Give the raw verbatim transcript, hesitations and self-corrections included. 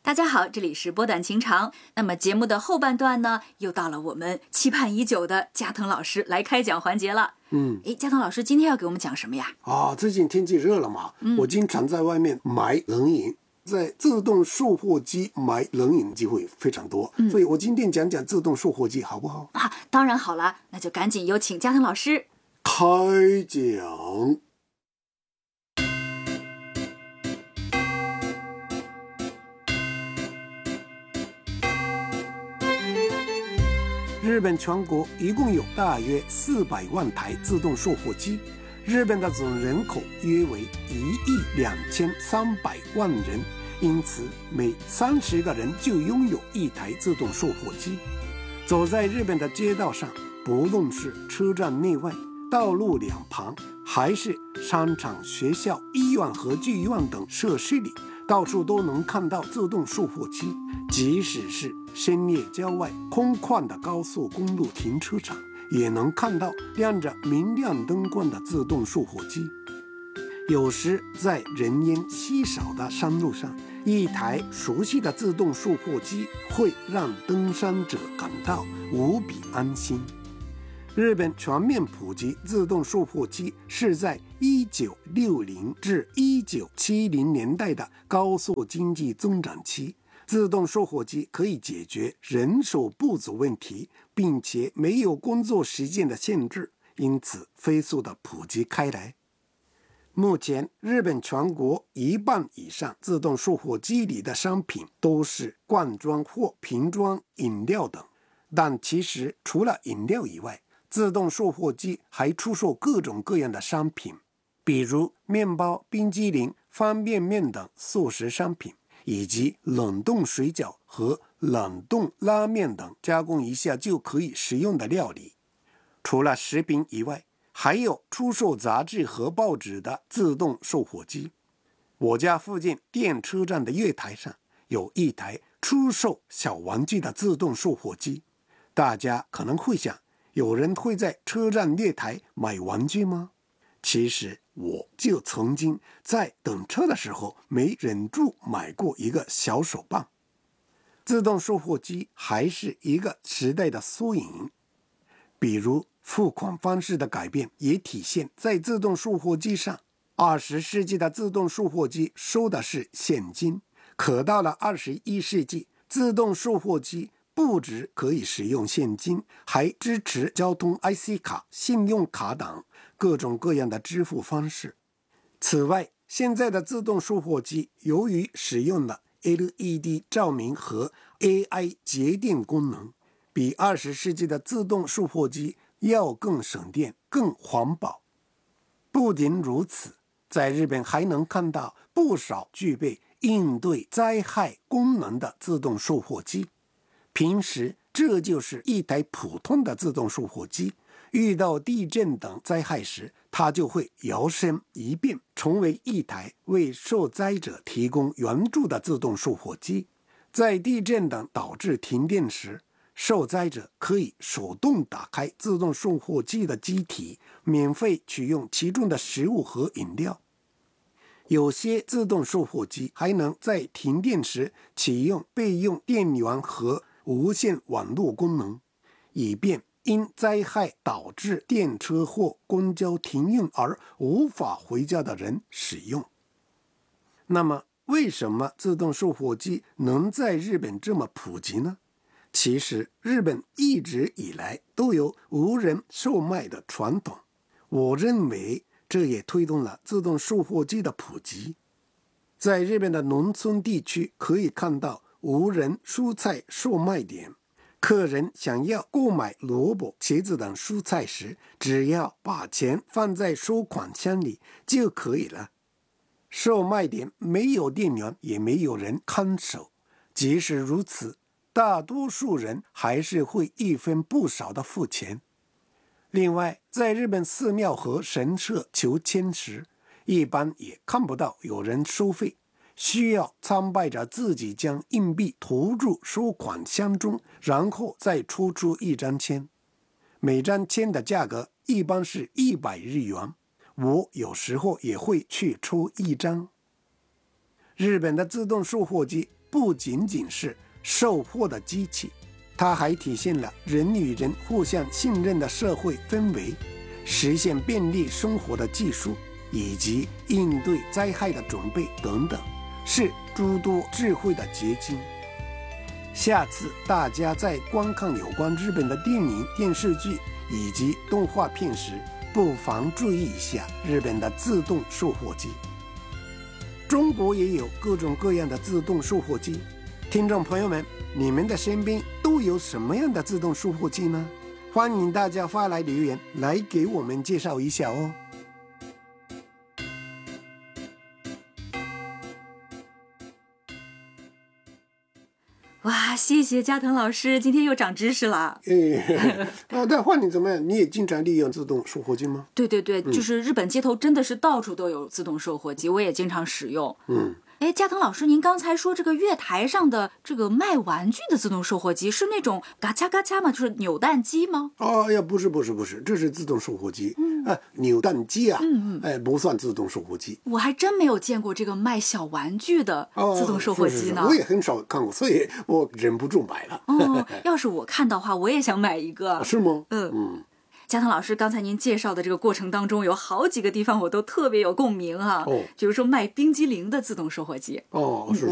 大家好，这里是波短情长。那么节目的后半段呢，又到了我们期盼已久的加藤老师来开讲环节了。 嗯， 诶，加藤老师今天要给我们讲什么呀？ 啊，最近天气热了嘛，嗯、我经常在外面买冷饮，在自动售货机买冷饮机会非常多，嗯、所以我今天讲讲自动售货机好不好？ 啊，当然好了，那就赶紧有请加藤老师开讲。日本全国一共有大约四百万台自动售货机，日本的总人口约为一亿两千三百万人，因此每三十个人就拥有一台自动售货机。走在日本的街道上，不论是车站内外、道路两旁，还是商场、学校、医院和剧院等设施里，到处都能看到自动售货机。即使是深夜郊外空旷的高速公路停车场，也能看到亮着明亮灯光的自动售货机。有时在人烟稀少的山路上，一台熟悉的自动售货机会让登山者感到无比安心。日本全面普及自动售货机是在一九六零至一九七零年代的高速经济增长期。自动售货机可以解决人手不足问题，并且没有工作时间的限制，因此飞速的普及开来。目前日本全国一半以上自动售货机里的商品都是罐装或瓶装饮料等，但其实除了饮料以外，自动售货机还出售各种各样的商品，比如面包、冰激凌、方便面等速食商品，以及冷冻水饺和冷冻拉面等加工一下就可以食用的料理。除了食品以外，还有出售杂志和报纸的自动售货机。我家附近电车站的月台上有一台出售小玩具的自动售货机。大家可能会想，有人会在车站月台买玩具吗？其实我就曾经在等车的时候没忍住买过一个小手棒。自动售货机还是一个时代的缩影，比如付款方式的改变也体现在自动售货机上。二十世纪的自动售货机收的是现金，可到了二十一世纪，自动售货机不只可以使用现金，还支持交通 I C 卡、信用卡等各种各样的支付方式。此外，现在的自动售货机由于使用了 L E D 照明和 A I 节电功能，比二十世纪的自动售货机要更省电、更环保。不仅如此，在日本还能看到不少具备应对灾害功能的自动售货机。平时这就是一台普通的自动售货机，遇到地震等灾害时，它就会摇身一变，成为一台为受灾者提供援助的自动售货机。在地震等导致停电时，受灾者可以手动打开自动售货机的机体，免费取用其中的食物和饮料。有些自动售货机还能在停电时启用备用电源和无线网络功能，以便因灾害导致电车或公交停运而无法回家的人使用。那么，为什么自动售货机能在日本这么普及呢？其实，日本一直以来都有无人售卖的传统，我认为这也推动了自动售货机的普及。在日本的农村地区可以看到无人蔬菜售卖点，客人想要购买萝卜、茄子等蔬菜时，只要把钱放在收款箱里就可以了。售卖点没有店员，也没有人看守。即使如此，大多数人还是会一分不少的付钱。另外，在日本寺庙和神社求签时，一般也看不到有人收费，需要参拜者自己将硬币投入收款箱中，然后再抽出一张签。每张签的价格一般是一百日元，我有时候也会去抽一张。日本的自动售货机不仅仅是售货的机器，它还体现了人与人互相信任的社会氛围，实现便利生活的技术，以及应对灾害的准备等等，是诸多智慧的结晶。下次大家在观看有关日本的电影、电视剧以及动画片时，不妨注意一下日本的自动售货机。中国也有各种各样的自动售货机，听众朋友们，你们的身边都有什么样的自动售货机呢？欢迎大家发来留言来给我们介绍一下哦。 哇，谢谢加藤老师，今天又长知识了。 哎，啊，但换你怎么样？你也经常利用自动售货机吗？ 对对对，嗯、就是日本街头真的是到处都有自动售货机，我也经常使用。 嗯。 哎，加藤老师，您刚才说这个月台上的这个卖玩具的自动售货机是那种嘎嚓嘎嚓吗？就是扭蛋机吗？ 哦呀，不是不是不是，这是自动售货机。嗯，啊，扭蛋机啊，嗯嗯，哎，不算自动售货机。 我还真没有见过这个卖小玩具的自动售货机呢。 哦、是是是，我也很少看过，所以我忍不住买了。 哦，要是我看到的话，我也想买一个。 是吗？ 嗯嗯。 加藤老师，刚才您介绍的这个过程当中，有好几个地方我都特别有共鸣啊。 哦， 比如说卖冰激凌的自动售货机。 哦，是是